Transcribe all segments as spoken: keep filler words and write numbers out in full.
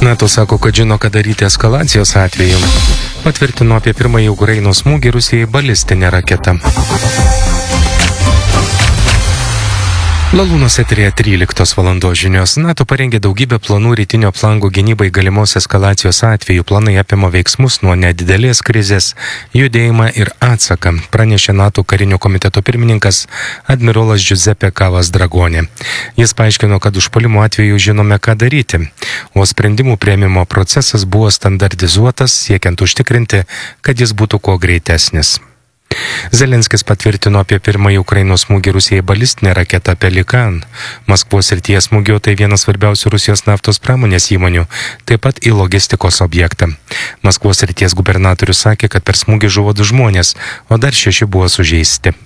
NATO sako, kad žino, ką daryti eskalacijos atveju. Patvirtino apie pirmąjį Ukrainos smūgį Rusijai balistinę raketą. Lalūnos eterėje tryliktos valandos žinios. NATO parengė daugybę planų rytinio flango gynybai galimos eskalacijos atveju. Planai apima veiksmus nuo nedidelės krizės, judėjimą ir atsaką, pranešė NATO karinio komiteto pirmininkas admirolas Giuseppe Cavas Dragonė. Jis paaiškino, kad užpuolimo atveju žinome, ką daryti, o sprendimų priėmimo procesas buvo standartizuotas, siekiant užtikrinti, kad jis būtų kuo greitesnis. Zelenskis patvirtino apie pirmąjį Ukrainos smūgį Rusijai balistinę raketą Pelikan. Maskvos srityje smūgio tai vienas svarbiausių Rusijos naftos pramonės įmonių, taip pat į logistikos objektą. Maskvos srities gubernatorius sakė, kad per smūgį žuvo du žmonės, o dar šeši buvo sužeisti.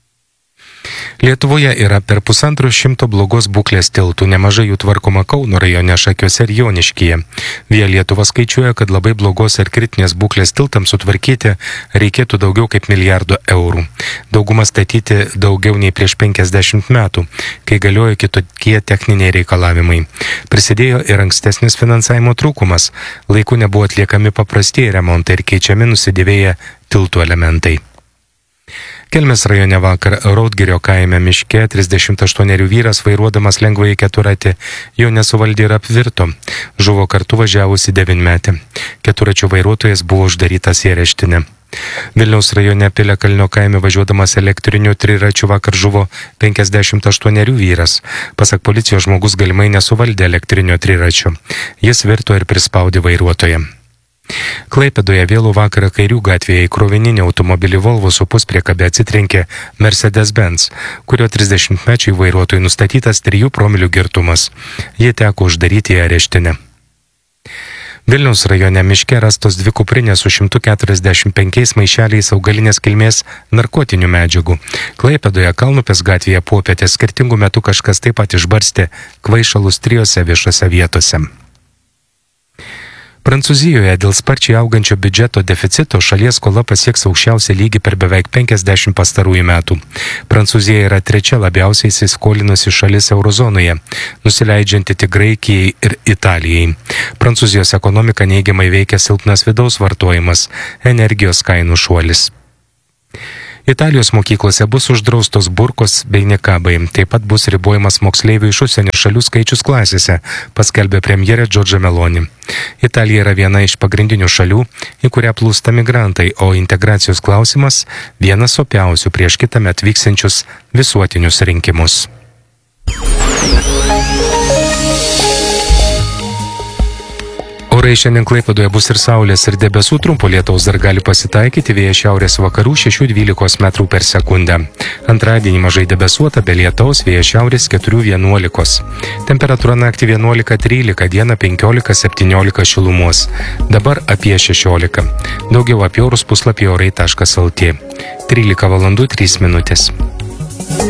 Lietuvoje yra per pusantro šimto blogos būklės tiltų, nemažai jų tvarkoma Kauno rajone, Šakiuose ir Joniškyje. Via Lietuva skaičiuoja, kad labai blogos ir kritinės būklės tiltams sutvarkyti reikėtų daugiau kaip milijardo eurų. Dauguma statyti daugiau nei prieš penkiasdešimt metų, kai galiojo kitokie techniniai reikalavimai. Prisidėjo ir ankstesnis finansavimo trūkumas, laiku nebuvo atliekami paprastieji remontai ir keičiami nusidėvėję tiltų elementai. Kelmės rajone vakar Raudgirio kaime miške trisdešimt aštuonerių vyras vairuodamas lengvąjį keturatį jo nesuvaldė ir apvirto. Žuvo kartu važiavusi devynmetė. Keturačių vairuotojas buvo uždarytas į areštinę. Vilniaus rajone Piliakalnio kaime važiuodamas elektriniu triračiu vakar žuvo penkiasdešimt aštuonerių vyras. Pasak policijos, žmogus galimai nesuvaldė elektrinio triračio. Jis virto ir prispaudė vairuotoją. Klaipėdoje vėlų vakarą Kairių gatvėje į krovininį automobilį Volvo su puspriekabe atsitrenkė Mercedes-Benz, kurio trisdešimtmečiui vairuotojui nustatytas trijų promilių girtumas. Jie teko uždaryti į areštinę. Vilniaus rajone miške rastos dvi kuprinės su šimtu keturiasdešimt penkiais maišeliais augalinės kilmės narkotinių medžiagų. Klaipėdoje Kalnupės gatvėje popietę skirtingų metų kažkas taip pat išbarstė kvaišalus trijose viešose vietose. Prancūzijoje dėl sparčiai augančio biudžeto deficito šalies skola pasieks aukščiausią lygį per beveik penkiasdešimt pastarųjų metų. Prancūzija yra trečia labiausiai įsiskolinusi šalis eurozonoje, nusileidžianti tik Graikijai ir Italijai. Prancūzijos ekonomika neigiamai veikia silpnas vidaus vartojimas, energijos kainų šuolis. Italijos mokyklose bus uždraustos burkos bei nikabai. Taip pat bus ribojamas moksleivių iš užsienio šalių skaičius klasėse, paskelbė premjerė Giorgia Meloni. Italija yra viena iš pagrindinių šalių, į kurią plūsta migrantai, o integracijos klausimas vienas opiausių prieš kitąmet vyksiančius visuotinius rinkimus. Orai šiandien Klaipėdoje bus ir saulės, ir debesų, trumpo lietaus dar gali pasitaikyti, vėjas šiaurės vakarų šešių dvylikos metrų per sekundę. Antradienį mažai debesuota, be lietaus, vėjas šiaurės keturių vienuolikos. Temperatūra naktį vienuolika trylika, dieną penkiolika septyniolika šilumos. Dabar apie šešiolika. Daugiau apie orus puslapyje orai taškas lt. trylika valandų trys minutės.